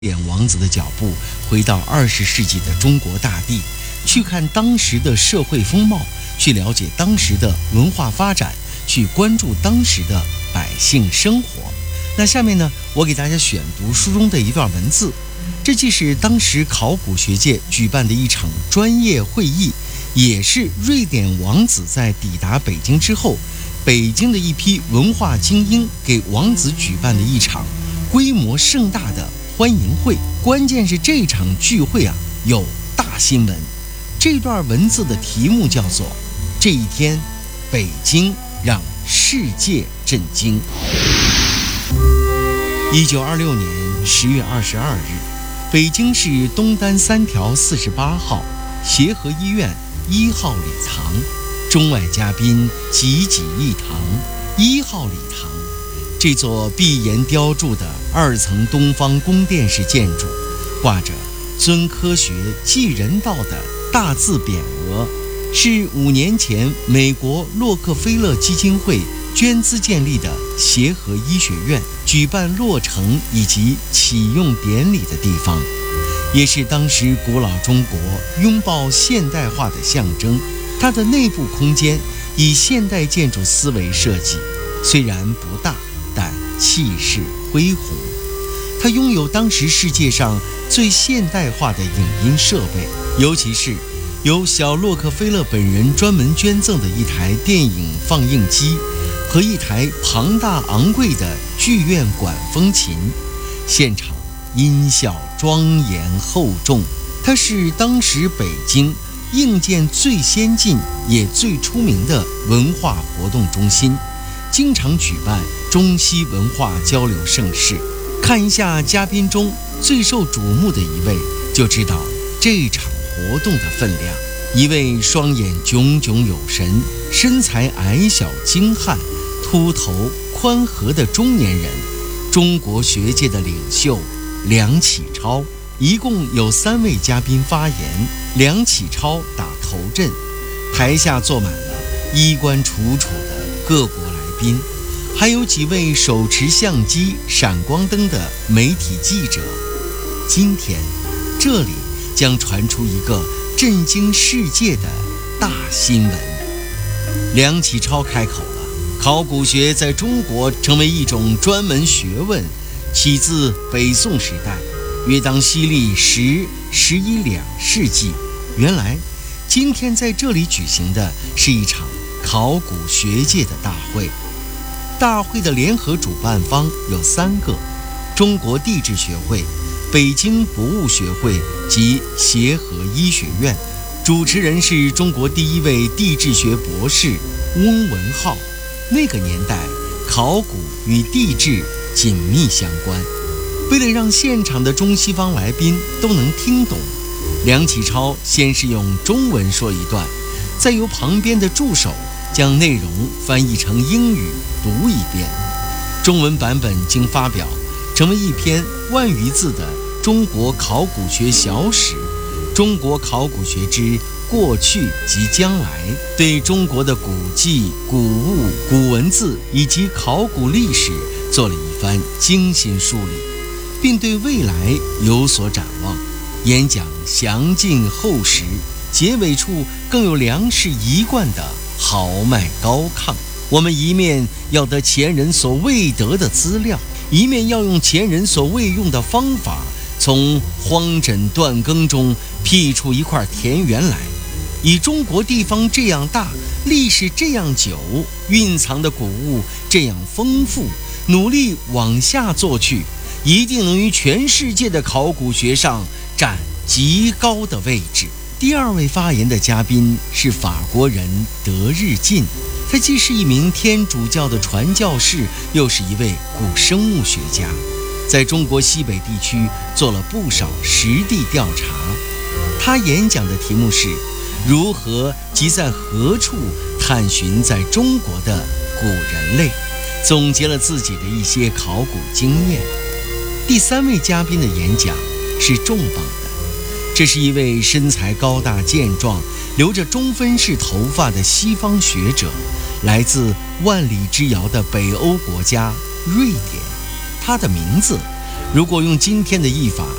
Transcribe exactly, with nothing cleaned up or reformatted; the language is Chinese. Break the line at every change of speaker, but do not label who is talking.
典王子的脚步回到二十世纪的中国大地，去看当时的社会风貌，去了解当时的文化发展，去关注当时的百姓生活。那下面呢，我给大家选读书中的一段文字，这既是当时考古学界举办的一场专业会议，也是瑞典王子在抵达北京之后，北京的一批文化精英给王子举办的一场规模盛大的欢迎会。关键是这场聚会啊有大新闻。这段文字的题目叫做这一天北京让世界震惊。一九二六年十月二十二日，北京市东单三条四十八号协和医院一号礼堂，中外嘉宾济济一堂。一号礼堂，这座壁檐雕铸的二层东方宫殿式建筑，挂着尊科学济人道的大字匾额，是五年前美国洛克菲勒基金会捐资建立的协和医学院举办落成以及启用典礼的地方，也是当时古老中国拥抱现代化的象征。它的内部空间以现代建筑思维设计，虽然不大，但气势恢宏。它拥有当时世界上最现代化的影音设备，尤其是由小洛克菲勒本人专门捐赠的一台电影放映机和一台庞大昂贵的剧院管风琴，现场音效庄严厚重。它是当时北京硬件最先进也最出名的文化活动中心，经常举办中西文化交流盛事。看一下嘉宾中最受瞩目的一位，就知道这场活动的分量。一位双眼炯炯有神、身材矮小精悍、秃头宽和的中年人，中国学界的领袖梁启超。一共有三位嘉宾发言，梁启超打头阵，台下坐满了衣冠楚楚的各国来宾，还有几位手持相机、闪光灯的媒体记者。今天这里将传出一个震惊世界的大新闻。梁启超开口了，考古学在中国成为一种专门学问，起自北宋时代，约当西历十、十一两世纪。原来今天在这里举行的是一场考古学界的大会。大会的联合主办方有三个：中国地质学会、北京博物学会及协和医学院。主持人是中国第一位地质学博士翁文灏。那个年代，考古与地质紧密相关。为了让现场的中西方来宾都能听懂，梁启超先是用中文说一段，再由旁边的助手将内容翻译成英语读一遍。中文版本经发表，成为一篇万余字的中国考古学小史《中国考古学之过去及将来》，对中国的古迹、古物、古文字以及考古历史做了一番精心梳理，并对未来有所展望。演讲详尽厚实，结尾处更有梁氏一贯的豪迈高亢。我们一面要得前人所未得的资料，一面要用前人所未用的方法，从荒枕断耕中辟出一块田园来。以中国地方这样大，历史这样久，蕴藏的古物这样丰富，努力往下做去，一定能于全世界的考古学上占极高的位置。第二位发言的嘉宾是法国人德日进，他既是一名天主教的传教士，又是一位古生物学家，在中国西北地区做了不少实地调查。他演讲的题目是如何及在何处探寻在中国的古人类，总结了自己的一些考古经验。第三位嘉宾的演讲是重磅的，这是一位身材高大健壮、留着中分式头发的西方学者，来自万里之遥的北欧国家瑞典。他的名字如果用今天的译法，